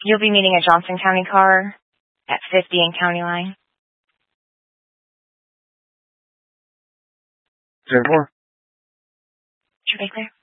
You'll be meeting a Johnson County car at 50 and County Line. 10-4. Should I clear?